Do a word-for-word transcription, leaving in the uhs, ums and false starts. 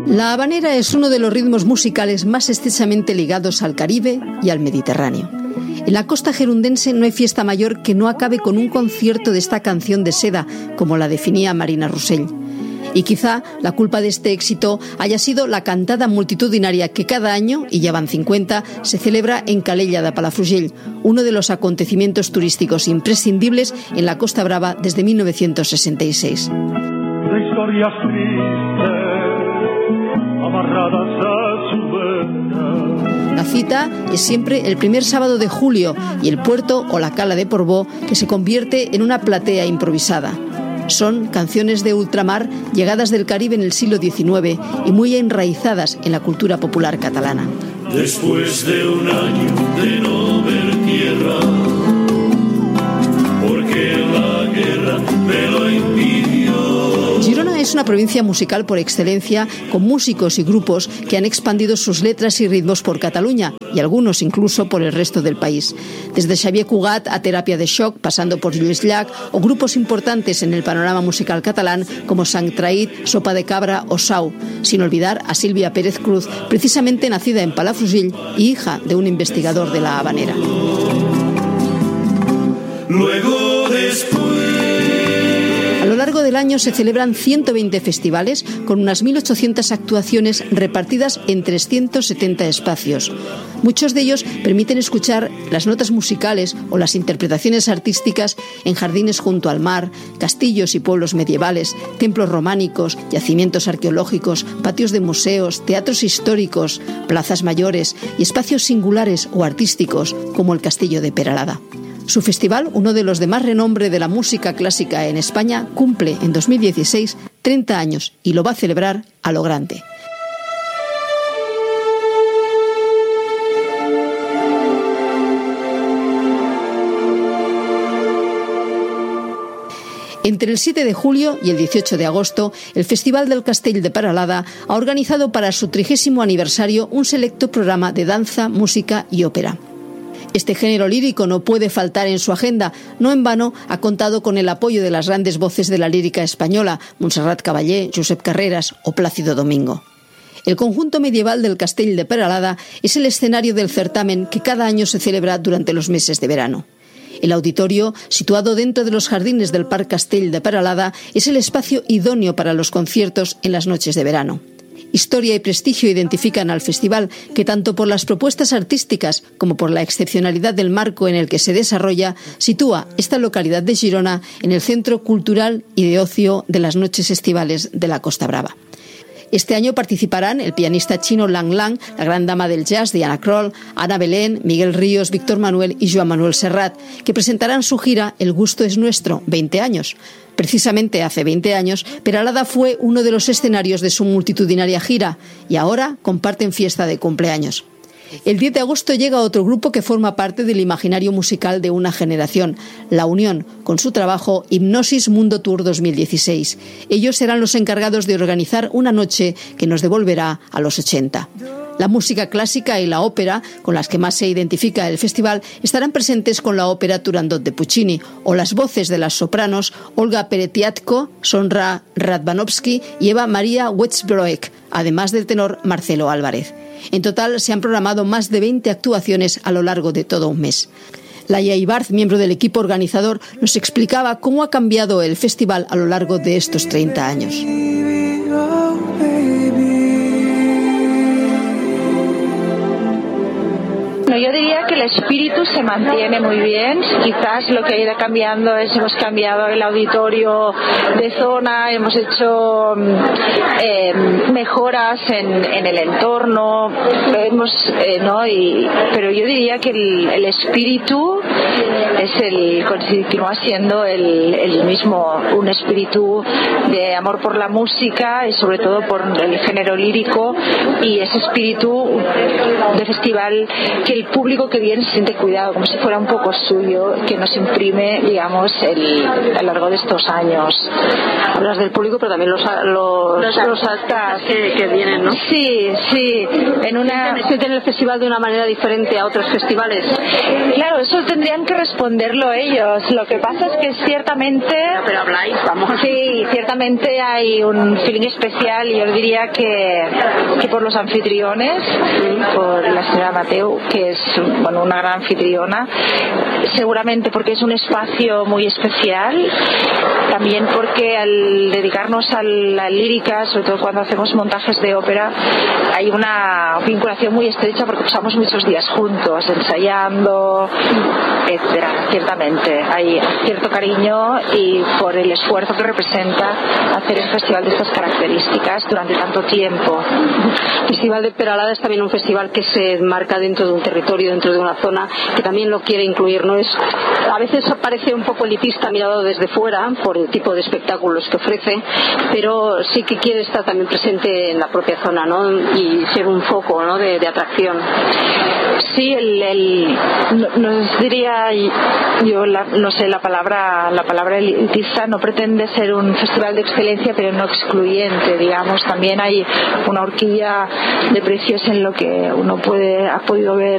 La habanera es uno de los ritmos musicales más estrechamente ligados al Caribe y al Mediterráneo. En la costa gerundense no hay fiesta mayor que no acabe con un concierto de esta canción de seda, como la definía Marina Roussel. Y quizá la culpa de este éxito haya sido la cantada multitudinaria que cada año, y ya van cincuenta, se celebra en Calella de Palafrugell, uno de los acontecimientos turísticos imprescindibles en la Costa Brava desde mil novecientos sesenta y seis. De historias tristes, amarradas a su vera. La cita es siempre el primer sábado de julio y el puerto o la cala de Portbó, que se convierte en una platea improvisada. Son canciones de ultramar llegadas del Caribe en el siglo diecinueve y muy enraizadas en la cultura popular catalana. Después de un año de no ver tierra, porque la guerra me lo impidió. Girona es una provincia musical por excelencia, con músicos y grupos que han expandido sus letras y ritmos por Cataluña y algunos incluso por el resto del país. Desde Xavier Cugat a Terapia de Shock, pasando por Lluís Llach, o grupos importantes en el panorama musical catalán como Sant Traït, Sopa de Cabra o Sau, sin olvidar a Silvia Pérez Cruz, precisamente nacida en Palafrugell y hija de un investigador de la habanera. Luego después. A lo largo del año se celebran ciento veinte festivales con unas mil ochocientas actuaciones repartidas en trescientos setenta espacios. Muchos de ellos permiten escuchar las notas musicales o las interpretaciones artísticas en jardines junto al mar, castillos y pueblos medievales, templos románicos, yacimientos arqueológicos, patios de museos, teatros históricos, plazas mayores y espacios singulares o artísticos como el Castillo de Peralada. Su festival, uno de los de más renombre de la música clásica en España, cumple en dos mil dieciséis treinta años y lo va a celebrar a lo grande. Entre el siete de julio y el dieciocho de agosto, el Festival del Castell de Peralada ha organizado para su trigésimo aniversario un selecto programa de danza, música y ópera. Este género lírico no puede faltar en su agenda. No en vano ha contado con el apoyo de las grandes voces de la lírica española, Montserrat Caballé, Josep Carreras o Plácido Domingo. El conjunto medieval del Castell de Peralada es el escenario del certamen que cada año se celebra durante los meses de verano. El auditorio, situado dentro de los jardines del Parc Castell de Peralada, es el espacio idóneo para los conciertos en las noches de verano. Historia y prestigio identifican al festival, que tanto por las propuestas artísticas como por la excepcionalidad del marco en el que se desarrolla, sitúa esta localidad de Girona en el centro cultural y de ocio de las noches estivales de la Costa Brava. Este año participarán el pianista chino Lang Lang, la gran dama del jazz Diana Krall, Ana Belén, Miguel Ríos, Víctor Manuel y Joan Manuel Serrat, que presentarán su gira El gusto es nuestro, veinte años. Precisamente hace veinte años, Peralada fue uno de los escenarios de su multitudinaria gira y ahora comparten fiesta de cumpleaños. El diez de agosto llega otro grupo que forma parte del imaginario musical de una generación, La Unión, con su trabajo Hipnosis Mundo Tour dos mil dieciséis. Ellos serán los encargados de organizar una noche que nos devolverá a los ochenta. La música clásica y la ópera, con las que más se identifica el festival, estarán presentes con la ópera Turandot de Puccini o las voces de las sopranos Olga Peretiatko, Sonra Radvanovsky y Eva María Wetsbroek, además del tenor Marcelo Álvarez. En total se han programado más de veinte actuaciones a lo largo de todo un mes. Laia Ibarz, miembro del equipo organizador, nos explicaba cómo ha cambiado el festival a lo largo de estos treinta años. Bueno, yo diría que el espíritu se mantiene muy bien. Quizás lo que ha ido cambiando es hemos cambiado el auditorio de zona, hemos hecho eh, mejoras en, en el entorno, hemos, eh, ¿no? Y, pero yo diría que el, el espíritu es el continúa siendo el, el mismo, un espíritu de amor por la música y sobre todo por el género lírico, y ese espíritu de festival que el público que viene se siente cuidado, como si fuera un poco suyo, que nos imprime, digamos, el, a lo largo de estos años. Hablas del público, pero también los los, los, los artistas que, que vienen, ¿no? Sí, sí. En una sienten el festival de una manera diferente a otros festivales. Claro, eso tendría tendrían que responderlo ellos. Lo que pasa es que ciertamente... Pero, pero habláis, vamos. Sí, ciertamente hay un feeling especial, y yo diría que, que por los anfitriones, por la señora Mateu, que es bueno, una gran anfitriona, seguramente porque es un espacio muy especial, también porque al dedicarnos a la lírica, sobre todo cuando hacemos montajes de ópera, hay una vinculación muy estrecha porque pasamos muchos días juntos, ensayando, etcétera. Ciertamente hay cierto cariño, y por el esfuerzo que representa hacer un festival de estas características durante tanto tiempo. El Festival de Peralada es también un festival que se enmarca dentro de un territorio, dentro de una zona, que también lo quiere incluir. No es, a veces parece un poco elitista mirado desde fuera por el tipo de espectáculos que ofrece, pero sí que quiere estar también presente en la propia zona, ¿no? Y ser un foco, ¿no? de, de atracción. Sí, el, el no, nos diría yo la, no sé la palabra la palabra elitista no pretende ser un festival de excelencia, pero no excluyente, digamos. También hay una horquilla de precios en lo que uno puede ha podido ver